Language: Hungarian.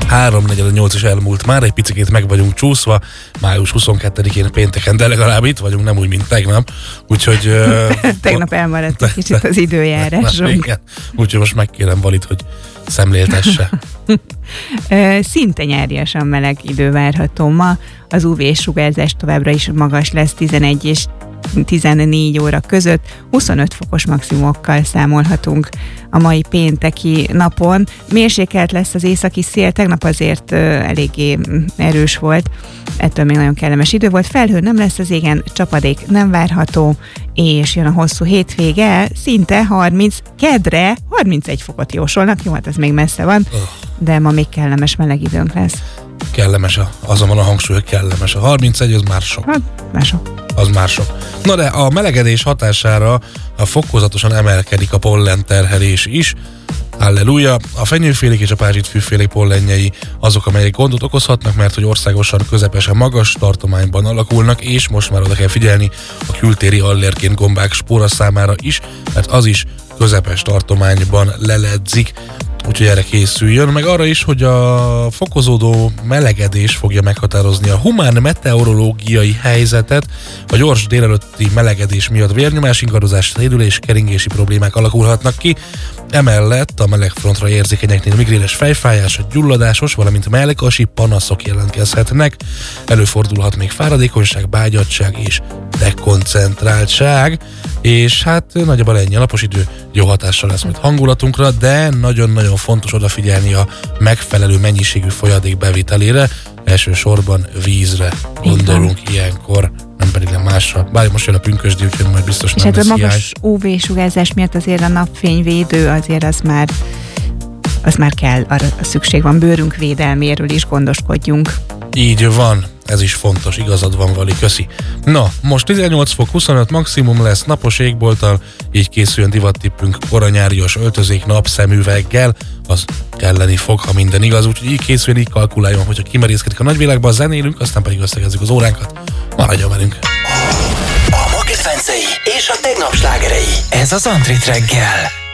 3:48 is elmúlt már, egy picikét meg vagyunk csúszva, május 22-én pénteken, de legalább itt vagyunk, nem úgy, mint tegnap, úgyhogy... Tegnap elmaradt egy kicsit az időjárásunk. Úgyhogy most megkérem Valit, hogy szemléltesse. Szinte nyáriasan meleg idő várható ma, az UV-sugárzás továbbra is magas lesz 11 és 14 óra között, 25 fokos maximumokkal számolhatunk a mai pénteki napon. Mérsékelt lesz az északi szél, tegnap azért eléggé erős volt, ettől még nagyon kellemes idő volt, felhő nem lesz az égen, csapadék nem várható, és jön a hosszú hétvége, szinte 30, kedre 31 fokot jósolnak, jó, hát ez még messze van, de ma még kellemes meleg időnk lesz. Kellemes, azon van a hangsúly, hogy kellemes. A 31 az már sok. Hát, már sok. Az már sok. Na de a melegedés hatására fokozatosan emelkedik a pollenterhelés is. Halleluja! A fenyőfélék és a pázsitfűfélék pollenjei azok, amelyek gondot okozhatnak, mert hogy országosan közepesen magas tartományban alakulnak, és most már oda kell figyelni a kültéri allergén gombák spóra számára is, mert az is közepes tartományban leledzik, úgyhogy erre készüljön, meg arra is, hogy a fokozódó melegedés fogja meghatározni a humán meteorológiai helyzetet, a gyors délelőtti melegedés miatt vérnyomásingadozás, szédülés, keringési problémák alakulhatnak ki, emellett a melegfrontra érzékenyeknél migrénes fejfájás, gyulladásos, valamint mellkasi panaszok jelentkezhetnek, előfordulhat még fáradékonyság, bágyadtság és dekoncentráltság, és hát nagyjából ennyi, a napos idő jó hatással lesz majd hangulatunkra, de nagyon-nagyon fontos odafigyelni a megfelelő mennyiségű folyadék bevitelére, elsősorban vízre gondolunk ilyenkor, nem pedig nem másra. Bár most jön a pünkösdi, úgyhogy majd biztos nem lesz hiány. És hát a magas UV-sugárzás miatt azért a napfényvédő, azért az már kell, arra szükség van, bőrünk védelméről is gondoskodjunk. Így van, ez is fontos, igazad van, Vali, köszi. Na, most 18 fok, 25 maximum lesz, napos égbolttal, így készüljön divattippünk koranyárias öltözék napszemüveggel, az kelleni fog, ha minden igaz, úgyhogy így készüljön, így kalkuláljon, hogyha kimerészkedik a nagyvilágban, zenélünk, aztán pedig összegezzük az óránkat. Maradjon velünk! A ma kedvencei és a tegnap slágerei. Ez az Antrit reggel.